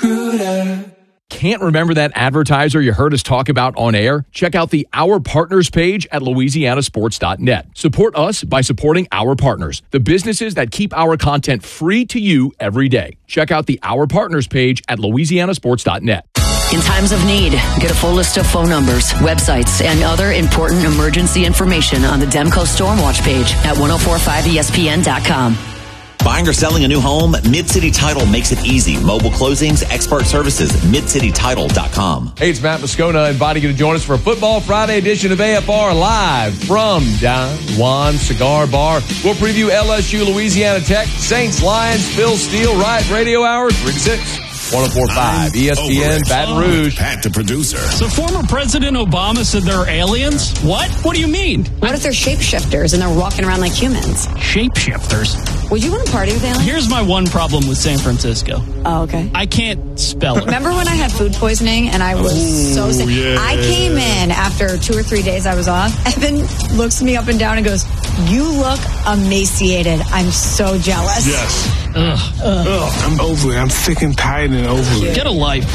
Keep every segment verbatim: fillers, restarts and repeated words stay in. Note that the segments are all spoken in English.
ZipRecruiter. Can't remember that advertiser you heard us talk about on air? Check out the Our Partners page at Louisiana Sports dot net. Support us by supporting our partners, the businesses that keep our content free to you every day. Check out the Our Partners page at Louisiana Sports dot net. In times of need, get a full list of phone numbers, websites, and other important emergency information on the Demco Stormwatch page at ten forty-five E S P N dot com. Buying or selling a new home? Mid-City Title makes it easy. Mobile closings, expert services, mid city title dot com. Hey, it's Matt Moscona inviting you to join us for a Football Friday edition of A F R live from Don Juan Cigar Bar. We'll preview L S U, Louisiana Tech, Saints, Lions, Phil Steele, Riot Radio Hour, three to six. ten forty-five E S P N, Baton Rouge. Pat, the producer. So former President Obama said there are aliens? What? What do you mean? What if they're shapeshifters and they're walking around like humans? Shapeshifters? Would you want to party with aliens? Here's my one problem with San Francisco. Oh, okay. I can't spell it. Remember when I had food poisoning and I was Ooh, so sick? yeah. I came in after two or three days I was off. Evan looks me up and down and goes, "You look emaciated. I'm so jealous." Yes. Ugh. Ugh, I'm over it. I'm thick and tired and over it. Get a life.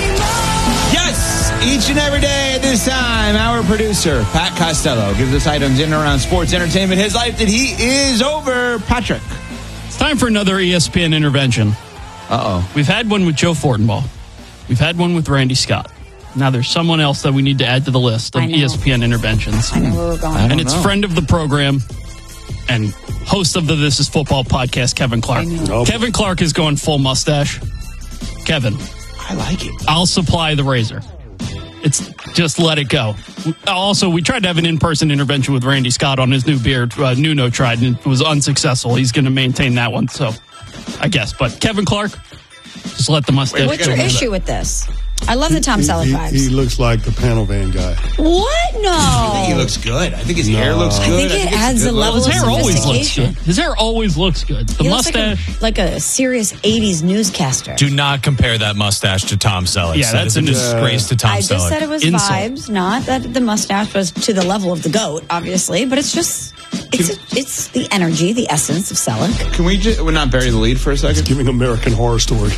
Yes, each and every day at this time, our producer, Pat Costello, gives us items in and around sports, entertainment, his life that he is over. Patrick. It's time for another E S P N intervention. Uh-oh. We've had one with Joe Fortenbaugh. We've had one with Randy Scott. Now there's someone else that we need to add to the list of E S P N interventions. I know where we're going. And it's know. friend of the program and host of the This Is Football podcast, Kevin Clark. Nope. Kevin Clark is going full mustache. Kevin, I like it. I'll supply the razor. It's just let it go. Also, we tried to have an in-person intervention with Randy Scott on his new beard. Uh, Nuno tried and it was unsuccessful. He's going to maintain that one, so I guess. But Kevin Clark, just let the mustache What's go. your issue with this? I love the Tom he, Selleck he, vibes. He looks like the panel van guy. What? No. I think he looks good. I think his No. hair looks I good. think it it's adds good a level His of hair always looks sophistication. good. His hair always looks good. The He looks mustache. like a, like a serious eighties newscaster. Do not compare that mustache to Tom Selleck. Yeah, That that's is a an- disgrace to Tom I Selleck. just said it was Insult. vibes, not that the mustache was to the level of the goat, obviously, but it's just, it's a, it's the energy, the essence of Selleck. Can we just, we're not bury the lead for a second? Giving American Horror Story.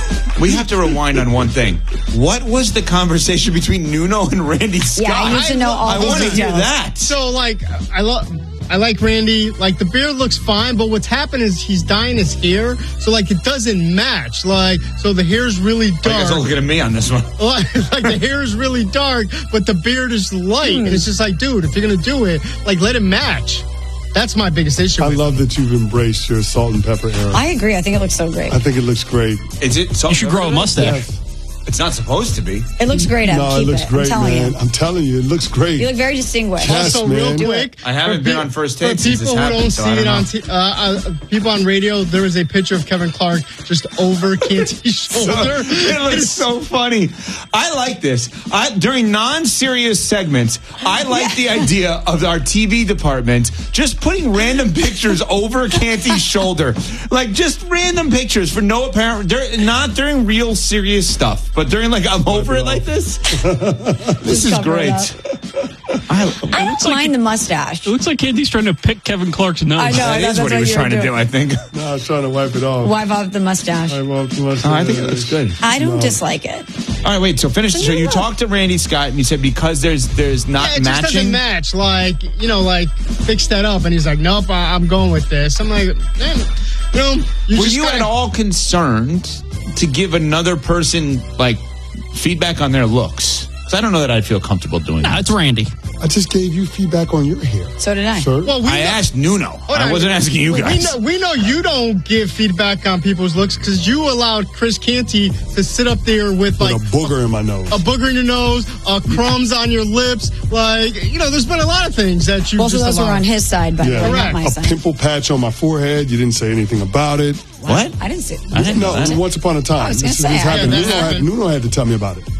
We have to rewind on one thing. What was the conversation between Nuno and Randy Scott? Yeah, I need to know all I the want to hear details. that. So, like, I love. I like Randy. Like, the beard looks fine, but what's happened is he's dyeing his hair, so like it doesn't match. Like, so the hair's really You guys are dark. looking at me on this one. Like, like the hair is really dark, but the beard is light, and it's just like, dude, if you're gonna do it, like, let it match. That's my biggest issue. I with love that you've embraced your salt and pepper era. I agree. I think it looks so great. I think it looks great. Is it? You should grow a mustache. It's not supposed to be. It looks great, Ev. No, Keep it looks it. great, I'm telling man. you. I'm telling you, it looks great. You look very distinguished. Yes, Also, man. real quick, I haven't for been pe- on first for take since this people who happened, don't so see I it don't on know. t- uh, uh, people on radio, there is a picture of Kevin Clark just over Canty's shoulder. It looks so funny. I like this. I, during non-serious segments, I like the idea of our T V department just putting random pictures over Canty's shoulder. Like, just random pictures for no apparent... dur- Not during real serious stuff, but during, like, I'm over it like this. This is Cover it great. up. I, I don't mind the mustache. It looks like Candy's trying to pick Kevin Clark's nose. I know. that that's is what he what was you trying were to do, doing. I think. No, I was trying to wipe it off. Wipe off the mustache. Wipe off the mustache. Oh, I think it looks good. I don't No. dislike it. All right, wait. So finish. So you look. talked to Randy Scott, and you said because there's there's not Yeah, it just matching. doesn't match. Like, you know, like, fix that up. And he's like, nope, I- I'm going with this. I'm like, man, you know, you Were just you gotta- at all concerned to give another person like feedback on their looks? Because I don't know that I'd feel comfortable doing Nah, that. it's Randy. I just gave you feedback on your hair, So did I. sir. Well, we I know- asked Nuno. Hold I on. wasn't asking you We guys. know, we know you don't give feedback on people's looks because you allowed Chris Canty to sit up there with, With like, a booger in my nose. a booger in your nose, uh, crumbs on your lips. Like, you know, there's been a lot of things that you Both of just those were allowed. on his side, but Yeah. not my a side. pimple patch on my forehead. You didn't say anything about it. What? I didn't see it. I didn't know No, that. once upon a time. I was gonna this is say, this I- happened. Yeah, that Nuno, had, happened. Nuno had to tell me about it.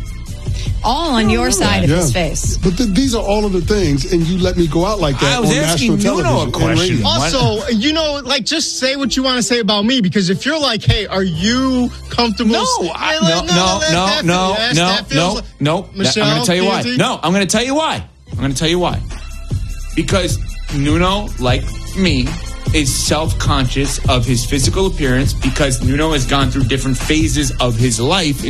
All on your side of Yeah. his face. But th- these are all of the things, and you let me go out like that I was on asking national Nuno a television and question. radio. Also, you know, like, just say what you want to say about me, because if you're like, hey, are you comfortable? No, Yeah, I, like, no, no, that- no, that- no, yes, no, that feels no, like- no. Michelle, I'm going to tell you why. Canty? No, I'm going to tell you why. I'm going to tell you why. Because Nuno, like me, is self-conscious of his physical appearance because Nuno has gone through different phases of his life